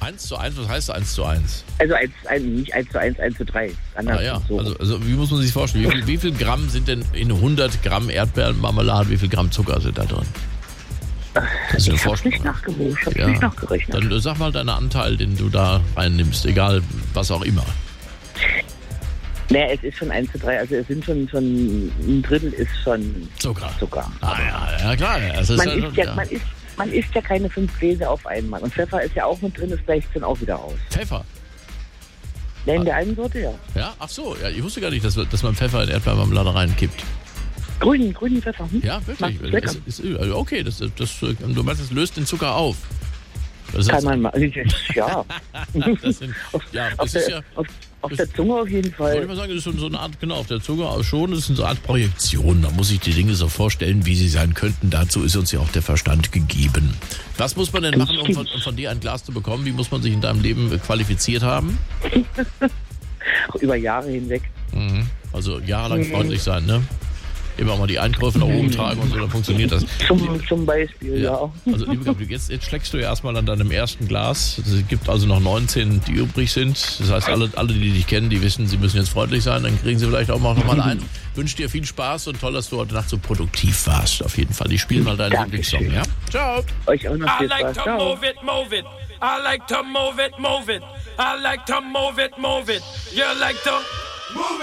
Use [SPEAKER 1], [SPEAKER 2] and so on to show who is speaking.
[SPEAKER 1] 1:1, was heißt 1:1?
[SPEAKER 2] Also nicht 1:1, 1:3.
[SPEAKER 1] Ah ja, also wie muss man sich vorstellen? Wie viel Gramm sind denn in 100 Gramm Erdbeermarmelade, wie viel Gramm Zucker sind da drin?
[SPEAKER 2] Ich habe nicht nachgewogen, ich habe nicht nachgerechnet.
[SPEAKER 1] Dann sag mal deinen Anteil, den du da reinnimmst, egal was auch immer.
[SPEAKER 2] Naja, es ist schon 1:3, also es sind schon ein Drittel ist schon Zucker.
[SPEAKER 1] Ah ja, klar. Also
[SPEAKER 2] man isst ja keine 5 Gläser auf einmal. Und Pfeffer ist ja auch mit drin, das gleicht dann auch wieder aus.
[SPEAKER 1] Pfeffer?
[SPEAKER 2] Ja, in der einen Sorte, ja.
[SPEAKER 1] Ja, ach so, ja, ich wusste gar nicht, dass man Pfeffer in Erdbeermarmelade reinkippt.
[SPEAKER 2] Grünen Pfeffer.
[SPEAKER 1] Ja, wirklich. Okay, du meinst, das löst den Zucker auf.
[SPEAKER 2] Kann man mal. Ja. Auf der Zunge auf jeden Fall.
[SPEAKER 1] Soll ich mal sagen, das ist so eine Art, genau, auf der Zunge schon, das ist so eine Art Projektion. Da muss ich die Dinge so vorstellen, wie sie sein könnten. Dazu ist uns ja auch der Verstand gegeben. Was muss man denn machen, um von dir ein Glas zu bekommen? Wie muss man sich in deinem Leben qualifiziert haben?
[SPEAKER 2] Über Jahre hinweg.
[SPEAKER 1] Also jahrelang freundlich sein, ne? Immer mal die Einkäufe nach oben tragen und so, dann funktioniert das.
[SPEAKER 2] Zum Beispiel, ja.
[SPEAKER 1] Also, liebe Gabriele, jetzt schlägst du ja erstmal an deinem ersten Glas. Es gibt also noch 19, die übrig sind. Das heißt, alle, die dich kennen, die wissen, sie müssen jetzt freundlich sein. Dann kriegen sie vielleicht auch noch mal einen. Wünsche dir viel Spaß und toll, dass du heute Nacht so produktiv warst. Auf jeden Fall. Ich spiele mal deinen Lieblingssong, ja? Ciao.
[SPEAKER 2] Euch auch noch viel Spaß.
[SPEAKER 3] I like to move it, move it. I like to move it, move it. I like to move it, move it. You like to move it.